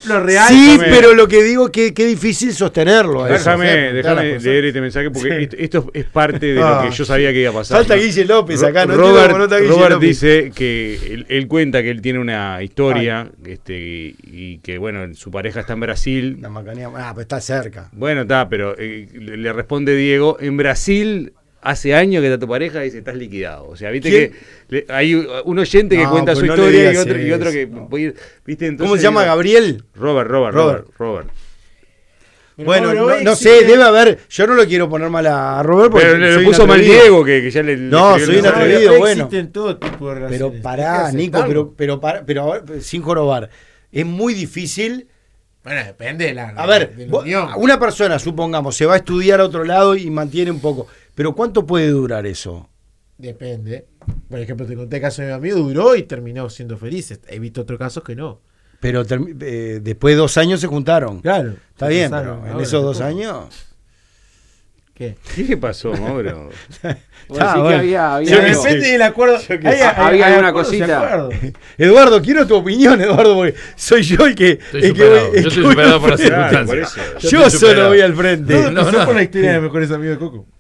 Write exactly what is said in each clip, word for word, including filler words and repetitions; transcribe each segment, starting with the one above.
ejemplo real. Sí, déjame, pero lo que digo es que qué difícil sostenerlo. Déjame, déjame leer este mensaje porque sí. esto, esto es parte de ah. lo que yo sabía que iba a pasar. Falta ¿no? Guille López acá, no Robert, no Guille Robert López. dice que él, él cuenta que él tiene una historia este, y, y que bueno, su pareja está en Brasil. La Macanía, ah, pues está cerca. Bueno, está, pero eh, le, le responde Diego, en Brasil hace años que está tu pareja y dice, estás liquidado. O sea, viste ¿Quién? que le, hay un oyente que no, cuenta pues su no historia y otro, y otro que... ¿viste? Entonces, ¿cómo se llama? digo, ¿Gabriel? Robert, Robert, Robert, Robert. Bueno, no, no sé, debe haber. Yo no lo quiero poner mal a Robert porque. Pero le puso mal Diego, que, que ya le. No, le soy un atrevido, bueno. Existen todo tipo de relaciones. Pero pará, Nico, pero, pero, para, pero sin jorobar. Es muy difícil. Bueno, depende de la. A ver, de la vos, unión. Una persona, supongamos, se va a estudiar a otro lado y mantiene un poco. Pero ¿cuánto puede durar eso? Depende. Por ejemplo, te conté el caso de mi amigo, duró y terminó siendo feliz. He visto otros casos que no. Pero eh, después de dos años se juntaron. Claro. Está bien, pero en esos dos años... ¿Qué? ¿Qué pasó, Mauro? Ah, bueno. que había, había de repente del acuerdo... Había, había hay, una cosita. Eduardo, quiero tu opinión, Eduardo, porque soy yo el que... Estoy el que voy, yo estoy superado por las circunstancias. Yo, yo solo voy al frente. No, no, no, no por la historia de mejores amigos de Coco.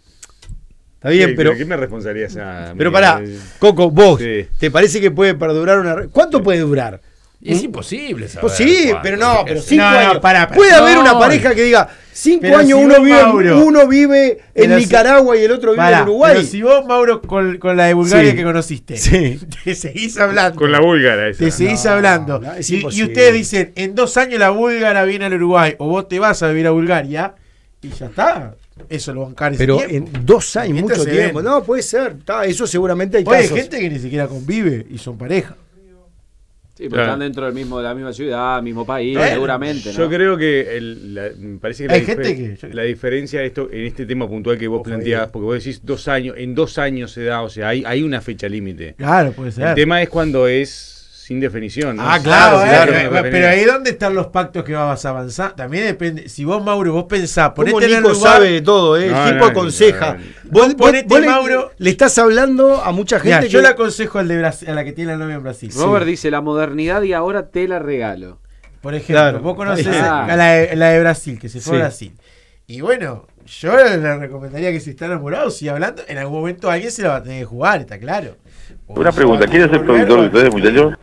Está bien, sí, pero... ¿Qué me responsabilidad esa? Pero pará, Coco, vos, sí. ¿te parece que puede perdurar una... ¿Cuánto puede durar? Es imposible saber. Pues sí, cuánto, pero no, pero cinco no, años. No, para, para. Puede no, haber una pareja que diga, cinco años si uno, vive, Mauro, uno vive en Nicaragua si, y el otro vive para, en Uruguay. Pero si vos, Mauro, con, con la de Bulgaria sí, que conociste, sí. te seguís hablando. Con la búlgara esa. Te seguís no, hablando. No, y, y ustedes dicen, en dos años la búlgara viene al Uruguay, o vos te vas a vivir a Bulgaria, y ya está. Eso lo bancar ese Pero tiempo. en dos años, Mientras mucho tiempo. Ven. No, puede ser. Está, eso seguramente hay Oye, casos. Hay gente que ni siquiera convive y son pareja. Sí, pero claro. están dentro del mismo, de la misma ciudad, mismo país, eh, seguramente. ¿no? Yo creo que el, la, me parece que, hay la, gente difer que yo... la diferencia de esto en este tema puntual que vos Ojo, planteás, porque vos decís dos años, en dos años se da, o sea, hay, hay una fecha límite. Claro, puede ser. El tema es cuando es sin definición, ¿no? Ah, claro, claro, claro, claro. Pero ahí dónde están los pactos que vas a avanzar. También depende. Si vos, Mauro, vos pensás, ponete Como en el Nico lugar, sabe de todo, ¿eh? No, el tipo no, aconseja. no, no. Vos, Ponete, vos Mauro, le, le estás hablando a mucha gente. Mirá, que... yo le aconsejo al de Brasil, a la que tiene la novia en Brasil. Robert sí. dice la modernidad y ahora te la regalo. Por ejemplo, Claro. vos conocés Ah. a la de, la de Brasil, que se fue Sí. a Brasil. Y bueno, yo le recomendaría que si están enamorados, siga hablando, en algún momento alguien se la va a tener que jugar, está claro. O Una pregunta, ¿quién es el productor de ustedes, muchachos?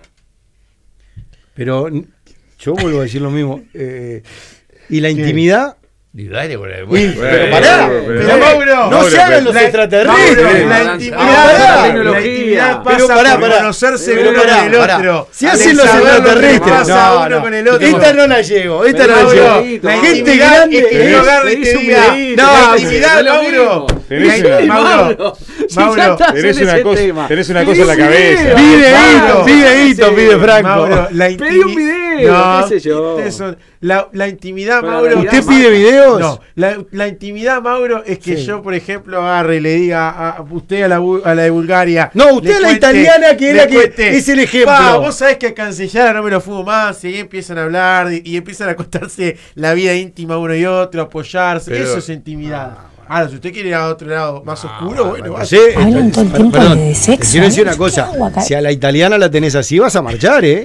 Pero yo vuelvo a decir lo mismo. Eh, ¿Y la intimidad? Y dale, por ahí. Uy, Bueno, pero pará, pero- pero, pero, Mauro, no se Mauro, hagan los la- extraterrestres. Mauro, la Ah, intimidad, pará, la, la intimidad pasa pero pará, por pará. conocerse Pero uno pará, con el pará. otro. Si Al hacen los saber lo que extraterrestres. pasa No, uno no. con el otro. Esta no la llego, esta Pero no la Mauro, llego. videíto, La Mauro. Gente intimidad grande. es que ¿eh? yo agarre y Tenés te un diga, videíto, no, la tenés- intimidad, no es lo Mauro. mismo. Tenés La- una- Mauro, Si Mauro, ya estás Tenés en una ese cosa- tema. tenés una Pedí cosa en un la cabeza. video. Videíto, Mauro, videíto, sí, pide Franco. Mauro, la Pedí un intimi- video, No, qué sé yo. ustedes son- La, la intimidad, Pero Mauro. la ¿Usted realidad, pide videos? No, la, la intimidad, Mauro, es que Sí. yo, por ejemplo, agarre y le diga a, a usted a la, bu- a la de Bulgaria. No, usted le a la cuente- italiana que le era que cuente, es el ejemplo. Pa, vos sabés que a Cancellana no me lo fumo más. Y ahí empiezan a hablar y, y empiezan a contarse la vida íntima uno y otro, apoyarse. Pero- Eso es intimidad. Ahora, si usted quiere ir a otro lado más oscuro, bueno, No vaya. sé, Hablan todo el tiempo perdón, de sexo, te quiero decir ¿no? una cosa. Agua, acá. Si a la italiana la tenés así, vas a marchar, ¿eh?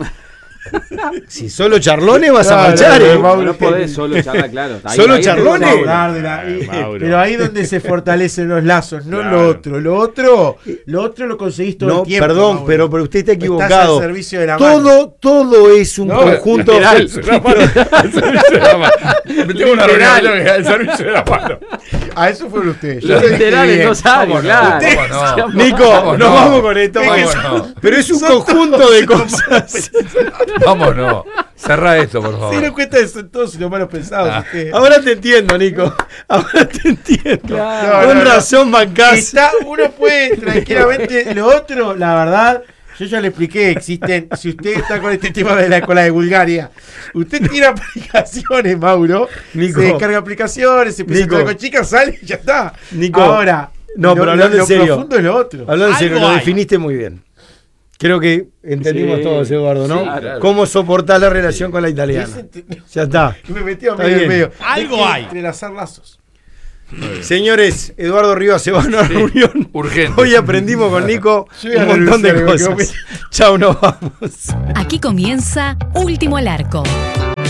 Si solo charlones vas a Claro, marchar, no, ¿eh? no, Mauro, No podés solo charlar, claro. Ahí- Solo ahí te charlones. gusta Hablar de la- y- Mauro. pero ahí donde se fortalecen los lazos, no Claro. lo otro. Lo otro, lo otro lo conseguís todo No, el tiempo. perdón, Mauro. pero, pero usted está Estás equivocado. al servicio de la mano. Todo, todo es un No, conjunto. literal, el servicio de la mano. Me tengo una Literal. reunión el servicio de la mano. A eso fueron ustedes. Los Yo dije literales bien. no saben, ¿Cómo no? claro. ¿Cómo no? Nico, Vamos, nos no. vamos con esto. Vamos, porque- no. Pero es un conjunto de cosas. Vamos, no. Cerrá esto, por favor. Se dieron cuenta de son todos los malos pensados. Ah. ustedes. Ahora te entiendo, Nico. Ahora te entiendo. Claro. Con No, no, no. razón, bancás. Está, uno puede tranquilamente. Lo otro, la verdad, yo ya le expliqué. Existen. Si usted está con este tema de la escuela de Bulgaria, usted tiene aplicaciones, Mauro. Nico. Se descarga aplicaciones, se empieza a Nico. estar con chicas, sale y ya está. Nico. Ahora. No, lo- pero lo- hablando en lo serio. profundo es lo otro. Hablando en serio, Algo lo hay. definiste muy bien. Creo que entendimos Sí. todos, Eduardo, ¿no? Sí, claro. Cómo soportar la relación con la italiana. Ya está. Y me metió a Está mí en el bien. medio. Algo Hay que hay. Entrelazar lazos. Señores, Eduardo Rivas se va a una reunión. Urgente. Hoy aprendimos con Nico Yo voy a un montón de renunciar, me cosas. Chao, nos vamos. Aquí comienza Último al Arco.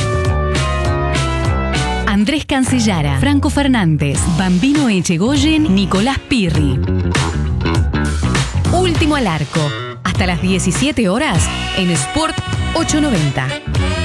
Andrés Cancellara, Franco Fernández, Bambino Echegoyen, Nicolás Pirri. Último al arco. Hasta las diecisiete horas en Sport ochocientos noventa.